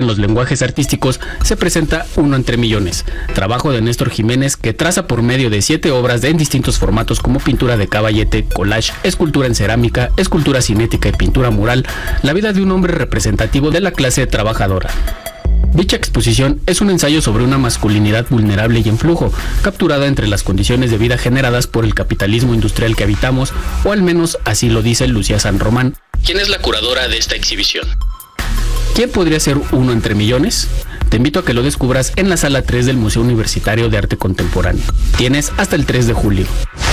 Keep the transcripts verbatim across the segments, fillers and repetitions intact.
en los lenguajes artísticos se presenta Uno entre millones, trabajo de Néstor Jiménez que traza por medio de siete obras en distintos formatos como pintura de caballete, collage, escultura en cerámica, escultura cinética y pintura mural, la vida de un hombre representativo de la clase trabajadora. Dicha exposición es un ensayo sobre una masculinidad vulnerable y en flujo, capturada entre las condiciones de vida generadas por el capitalismo industrial que habitamos, o al menos así lo dice Lucía San Román, quien es la curadora de esta exhibición. ¿Quién podría ser uno entre millones? Te invito a que lo descubras en la sala tres del Museo Universitario de Arte Contemporáneo. Tienes hasta el tres de julio.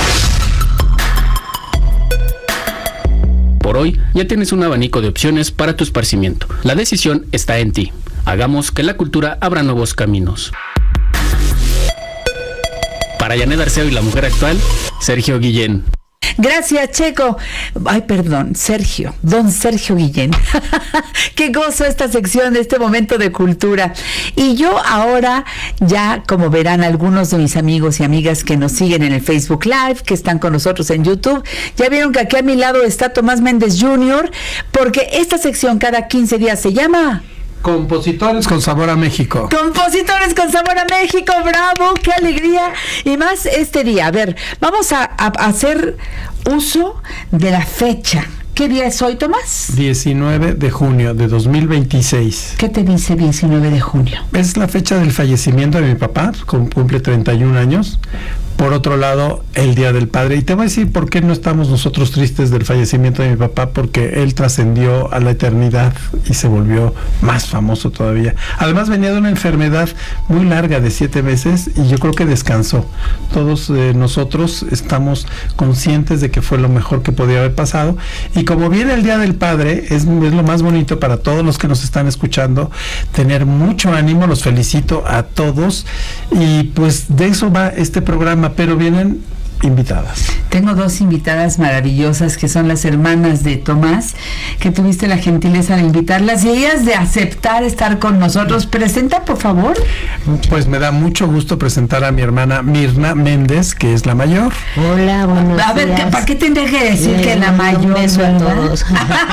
Por hoy ya tienes un abanico de opciones para tu esparcimiento. La decisión está en ti. Hagamos que la cultura abra nuevos caminos. Para Janet Arceo y la mujer actual, Sergio Guillén. Gracias, Checo. Ay, perdón, Sergio, don Sergio Guillén. Qué gozo esta sección, este momento de cultura. Y yo ahora, ya como verán algunos de mis amigos y amigas que nos siguen en el Facebook Live, que están con nosotros en YouTube, ya vieron que aquí a mi lado está Tomás Méndez junior, porque esta sección cada quince días se llama... Compositores con sabor a México. Compositores con sabor a México, bravo, qué alegría. Y más este día, a ver, vamos a, a, a hacer uso de la fecha. ¿Qué día es hoy, Tomás? diecinueve de junio de dos mil veintiséis. ¿Qué te dice diecinueve de junio? Es la fecha del fallecimiento de mi papá, cumple treinta y un años. Por otro lado, el Día del Padre. Y te voy a decir por qué no estamos nosotros tristes del fallecimiento de mi papá, porque él trascendió a la eternidad y se volvió más famoso todavía. Además venía de una enfermedad muy larga de siete meses y yo creo que descansó. Todos eh, nosotros estamos conscientes de que fue lo mejor que podía haber pasado. Y como viene el Día del Padre, es, es lo más bonito para todos los que nos están escuchando, tener mucho ánimo, los felicito a todos. Y pues de eso va este programa. Pero vienen invitadas. Tengo dos invitadas maravillosas que son las hermanas de Tomás, que tuviste la gentileza de invitarlas y ellas de aceptar estar con nosotros. Presenta, por favor. Pues me da mucho gusto presentar a mi hermana Mirna Méndez, que es la mayor. Hola, buenos A ver, días. ¿para qué tendré que decir Le que la mayor? Un beso a todos.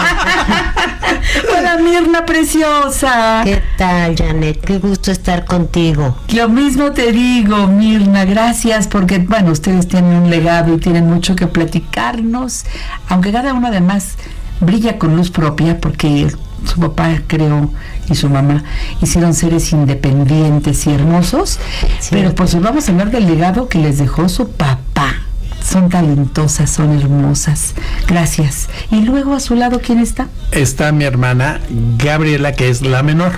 Hola, Mirna preciosa. ¿Qué tal, Janet? Qué gusto estar contigo. Lo mismo te digo, Mirna, gracias, porque, bueno, ustedes tienen un legado y tienen mucho que platicarnos, aunque cada uno además brilla con luz propia, porque su papá creó y su mamá hicieron seres independientes y hermosos, sí. Pero pues vamos a hablar del legado que les dejó su papá. Son talentosas, son hermosas. Gracias. Y luego a su lado, ¿quién está? Está mi hermana Gabriela, que es la menor.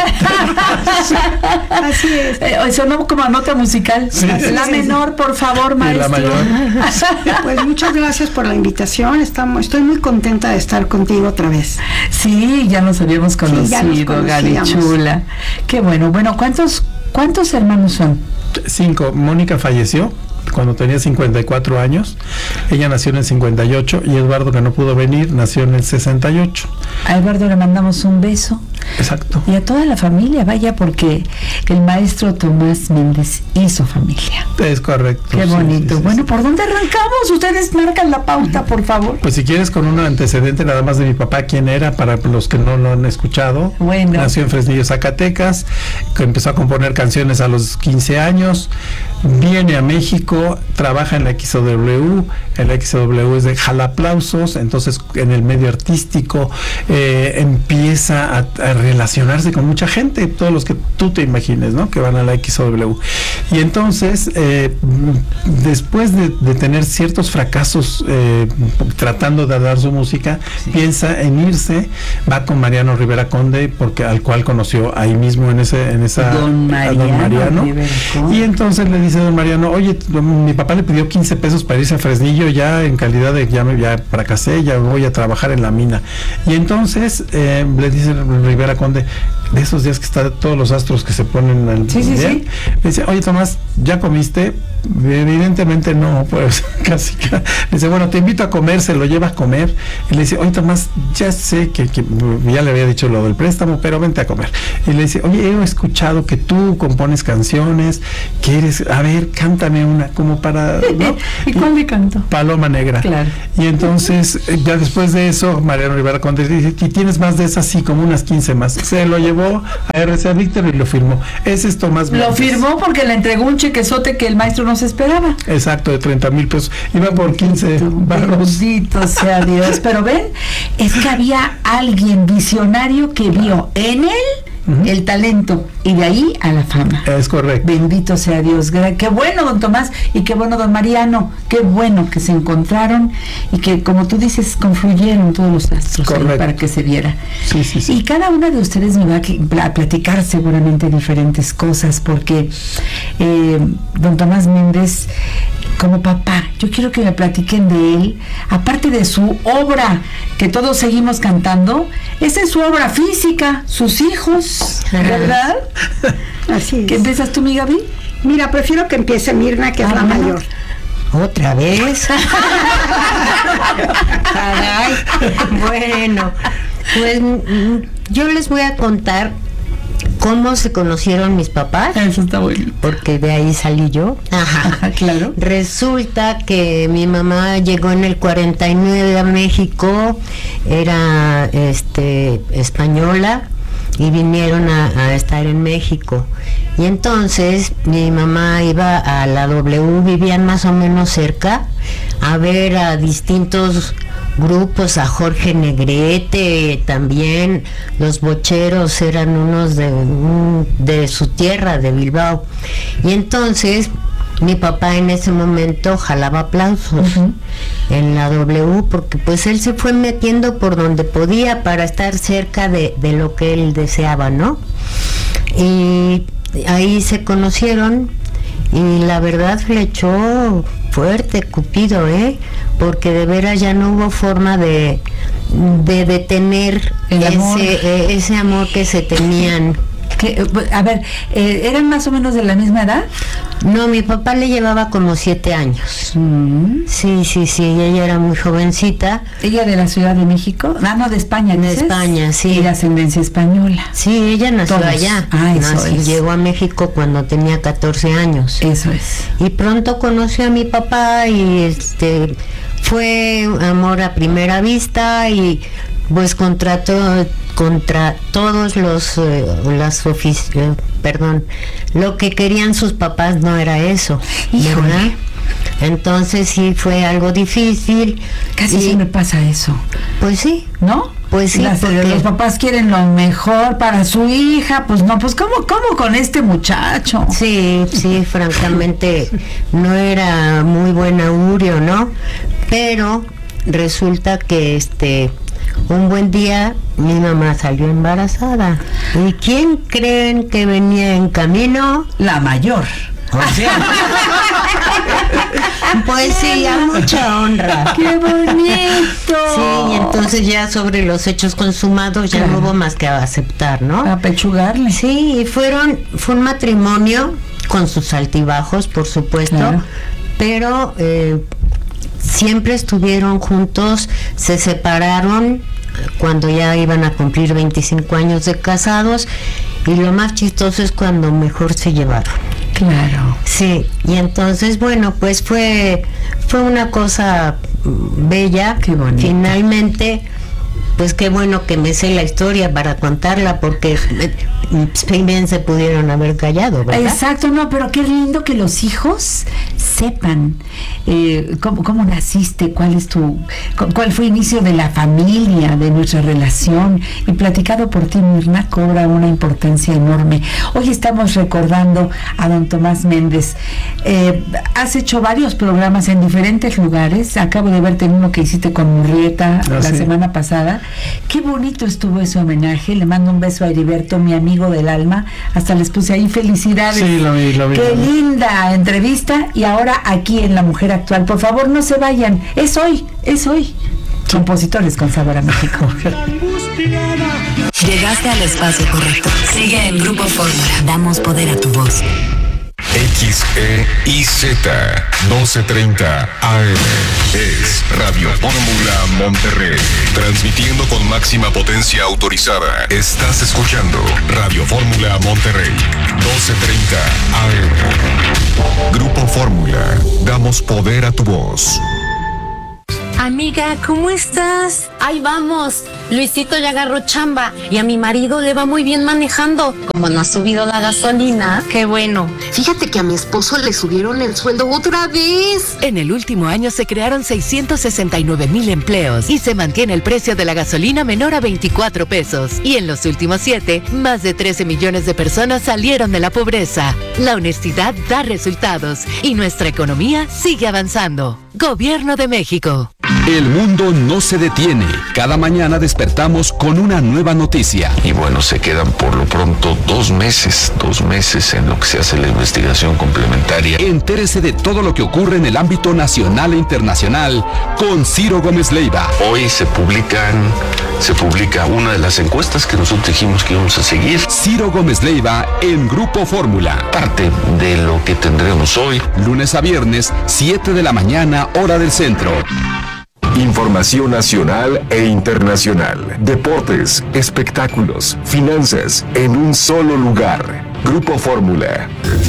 Así es. Eh, sonó como a nota musical. Sí, la sí, menor, sí. Por favor, maestro. La mayor. Pues muchas gracias por la invitación. Estamos, estoy muy contenta de estar contigo otra vez. Sí, ya nos habíamos conocido, sí, Gaby chula. Qué bueno. Bueno, ¿cuántos, cuántos hermanos son? Cinco. Mónica falleció cuando tenía cincuenta y cuatro años. Ella nació en el cincuenta y ocho y Eduardo, que no pudo venir, nació en el sesenta y ocho. A Eduardo le mandamos un beso. Exacto. Y a toda la familia, vaya, porque el maestro Tomás Méndez hizo familia. Es correcto. Qué bonito. Sí, sí, bueno, sí. ¿por dónde arrancamos? Ustedes marcan la pauta, por favor. Pues si quieres con un antecedente nada más de mi papá, quién era, para los que no lo han escuchado. Bueno. Nació en Fresnillo, Zacatecas, que empezó a componer canciones a los quince años, viene a México, trabaja en la X O W, en la X O W es de jalaplausos, entonces en el medio artístico eh, empieza a, a relacionarse con mucha gente, todos los que tú te imagines, ¿no? Que van a la X O W. Y entonces, eh, después de, de tener ciertos fracasos eh, tratando de dar su música, sí. piensa en irse, va con Mariano Rivera Conde, porque al cual conoció ahí mismo en ese, en esa Don Mariano, Don Mariano. Y entonces le dice Don Mariano, oye, mi papá le pidió quince pesos para irse a Fresnillo, ya en calidad de, ya me ya fracasé, ya voy a trabajar en la mina. Y entonces eh, le dice Rivera Conde, de esos días que están todos los astros que se ponen al sí, sí, sí. le dice, oye Tomás, ¿ya comiste? Evidentemente no, pues casi, casi. Le dice, bueno, te invito a comer, se lo lleva a comer. Y le dice, oye Tomás, ya sé que, que ya le había dicho lo del préstamo, pero vente a comer. Y le dice, oye, he escuchado que tú compones canciones, que eres, a ver, cántame una, como para, ¿no? ¿Y cuál le cantó? Paloma Negra. Claro. Y entonces, ya después de eso, Mariano Rivera Conde dice, y tienes más de esas, sí, como unas quince más. Se lo llevó llevó a R C A Víctor y lo firmó. Ese es Tomás Méndez. Lo firmó porque le entregó un chequezote que el maestro no se esperaba. Exacto, de treinta mil pesos. Iba por quince barros. Bendito sea Dios. Pero ven, es que había alguien visionario que vio en él uh-huh. el talento y de ahí a la fama. Es correcto. Bendito sea Dios. Qué bueno, don Tomás, y qué bueno, don Mariano. Qué bueno que se encontraron y que, como tú dices, confluyeron todos los astros ahí para que se viera. Sí, sí, sí. Y cada una de ustedes me va a platicar seguramente diferentes cosas, porque eh, don Tomás Méndez, como papá, yo quiero que me platiquen de él, aparte de su obra que todos seguimos cantando. Esa es su obra física, sus hijos, ¿verdad? Así es. ¿Qué empiezas tú, mi Gaby? Mira, prefiero que empiece Mirna, que ah, es la bueno. mayor. ¿Otra vez? Caray. Bueno, pues yo les voy a contar cómo se conocieron mis papás. Eso está bueno. Porque de ahí salí yo. Ajá, claro. Resulta que mi mamá llegó en el cuarenta y nueve a México, era este española, y vinieron a, a estar en México. Y entonces mi mamá iba a la W, vivían más o menos cerca, a ver a distintos grupos, a Jorge Negrete también. Los Bocheros eran unos de, de su tierra, de Bilbao. Y entonces mi papá en ese momento jalaba aplausos uh-huh. en la W, porque pues él se fue metiendo por donde podía para estar cerca de, de lo que él deseaba, ¿no? Y ahí se conocieron, y la verdad le echó fuerte Cupido, ¿eh? Porque de veras ya no hubo forma de, de detener el ese amor. Eh, ese amor que se tenían. Que, a ver, eh, ¿eran más o menos de la misma edad? No, mi papá le llevaba como siete años. Mm. Sí, sí, sí, ella era muy jovencita. ¿Ella de la Ciudad de México? Ah, no, de España, de España, sí. Y de ascendencia española. Sí, ella nació Todos. allá. Ah, eso nació, es. Llegó a México cuando tenía catorce años. Eso es. Y pronto conoció a mi papá y este fue amor a primera vista, y pues contra todo, contra todos los eh, las ofici- eh, perdón, lo que querían sus papás no era eso, Híjole. ¿verdad? Entonces sí fue algo difícil. Casi y, siempre pasa eso. Pues sí, ¿no? Pues sí, Las, porque los papás quieren lo mejor para su hija, pues no, pues ¿cómo, cómo con este muchacho? Sí, sí, francamente no era muy buen augurio, ¿no? Pero resulta que este un buen día mi mamá salió embarazada. ¿Y quién creen que venía en camino? La mayor. O sea, pues sí, a mucha honra. ¡Qué bonito! Sí, y entonces ya sobre los hechos consumados ya claro. no hubo más que aceptar, ¿no? Apechugarle. Sí, y fueron, fue un matrimonio con sus altibajos, por supuesto, claro. pero eh, siempre estuvieron juntos, se separaron cuando ya iban a cumplir veinticinco años de casados, y lo más chistoso es cuando mejor se llevaron. Claro. Sí, y entonces, bueno, pues fue fue una cosa bella. Qué bonito. Finalmente, pues qué bueno que me sé la historia para contarla, porque bien se pudieron haber callado, ¿verdad? Exacto, no, pero qué lindo que los hijos sepan eh, cómo, cómo naciste, cuál es tu, cuál fue el inicio de la familia, de nuestra relación, y platicado por ti, Mirna, cobra una importancia enorme. Hoy estamos recordando a don Tomás Méndez. Eh, has hecho varios programas en diferentes lugares. Acabo de verte en uno que hiciste con Murrieta ah, la sí. semana pasada. Qué bonito estuvo ese homenaje. Le mando un beso a Heriberto, mi amigo del alma. Hasta les puse ahí felicidades. Sí, lo vi, lo vi. Qué linda entrevista. Y ahora aquí en La Mujer Actual. Por favor, no se vayan. Es hoy, es hoy. Compositores con sabor a México. Llegaste al espacio correcto. Sigue en Grupo Fórmula. Damos poder a tu voz. X E I Z doce treinta A M es Radio Fórmula Monterrey, transmitiendo con máxima potencia autorizada. Estás escuchando Radio Fórmula Monterrey, doce treinta A M. Grupo Fórmula, damos poder a tu voz. Amiga, ¿cómo estás? Ahí vamos. Luisito ya agarró chamba y a mi marido le va muy bien manejando. Como no ha subido la gasolina, qué bueno. Fíjate que a mi esposo le subieron el sueldo otra vez. En el último año se crearon seiscientos sesenta y nueve mil empleos y se mantiene el precio de la gasolina menor a veinticuatro pesos. Y en los últimos siete, más de trece millones de personas salieron de la pobreza. La honestidad da resultados y nuestra economía sigue avanzando. Gobierno de México. El mundo no se detiene. Cada mañana despertamos con una nueva noticia. Y bueno, se quedan por lo pronto dos meses, dos meses en lo que se hace la investigación complementaria. Entérese de todo lo que ocurre en el ámbito nacional e internacional con Ciro Gómez Leiva. Hoy se publican, se publica una de las encuestas que nosotros dijimos que íbamos a seguir. Ciro Gómez Leiva en Grupo Fórmula. Parte de lo que tendremos hoy. Lunes a viernes, siete de la mañana, hora del centro. Información nacional e internacional. Deportes, espectáculos, finanzas, en un solo lugar. Grupo Fórmula.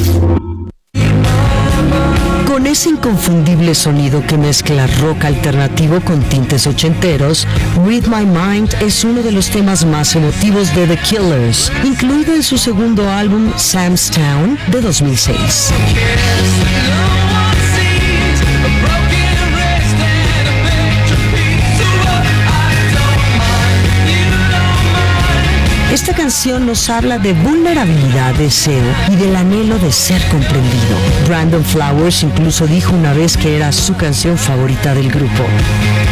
Con ese inconfundible sonido que mezcla rock alternativo con tintes ochenteros, Read My Mind es uno de los temas más emotivos de The Killers, incluido en su segundo álbum Sam's Town de dos mil seis. Esta canción nos habla de vulnerabilidad, deseo y del anhelo de ser comprendido. Brandon Flowers incluso dijo una vez que era su canción favorita del grupo.